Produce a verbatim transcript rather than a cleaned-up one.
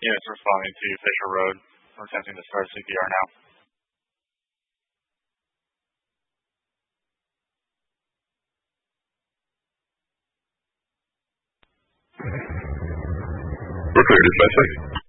Units responding to Fisher Road. We're attempting to start C P R now. We're clear, dispatch.